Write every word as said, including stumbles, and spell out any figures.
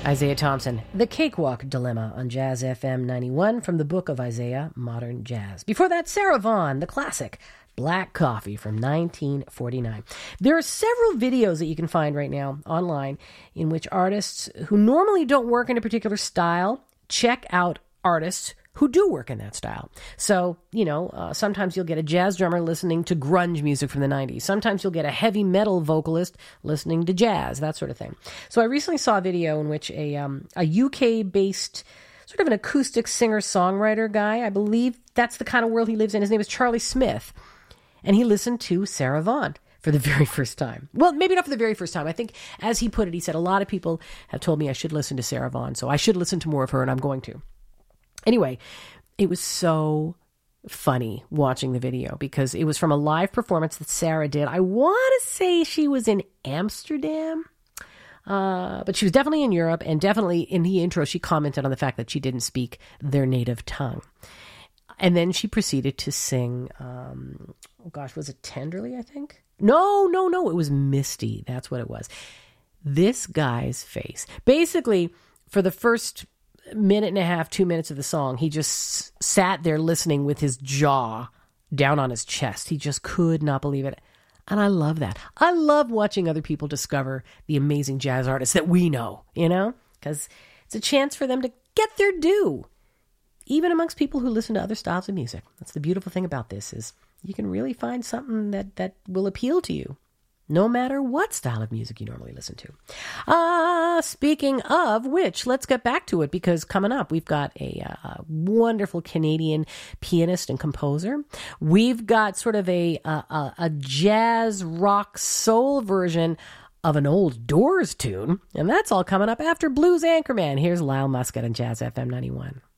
Isaiah Thompson, The Cakewalk Dilemma on Jazz F M ninety-one from the book of Isaiah, Modern Jazz. Before that, Sarah Vaughan, the classic, Black Coffee from nineteen forty-nine. There are several videos that you can find right now online in which artists who normally don't work in a particular style check out artists who do work in that style. So, you know, uh, sometimes you'll get a jazz drummer listening to grunge music from the nineties. Sometimes you'll get a heavy metal vocalist listening to jazz, that sort of thing. So I recently saw a video in which a um, a U K-based sort of an acoustic singer-songwriter guy, I believe that's the kind of world he lives in. His name is Charlie Smith. And he listened to Sarah Vaughan for the very first time. Well, maybe not for the very first time. I think, as he put it, he said, a lot of people have told me I should listen to Sarah Vaughan, so I should listen to more of her, and I'm going to. Anyway, it was so funny watching the video because it was from a live performance that Sarah did. I want to say she was in Amsterdam, uh, but she was definitely in Europe, and definitely in the intro, she commented on the fact that she didn't speak their native tongue. And then she proceeded to sing, um, oh gosh, was it Tenderly, I think? No, no, no, it was Misty. That's what it was. This guy's face. Basically, for the first minute and a half, two minutes of the song, he just sat there listening with his jaw down on his chest. He just could not believe it. And I love that. I love watching other people discover the amazing jazz artists that we know, you know, because it's a chance for them to get their due, even amongst people who listen to other styles of music. That's the beautiful thing about this, is you can really find something that, that will appeal to you, no matter what style of music you normally listen to. Uh, speaking of which, let's get back to it, because coming up, we've got a, a wonderful Canadian pianist and composer. We've got sort of a, a, a jazz rock soul version of an old Doors tune, and that's all coming up after Blues Anchorman. Here's Lyle Muscat on Jazz F M ninety-one.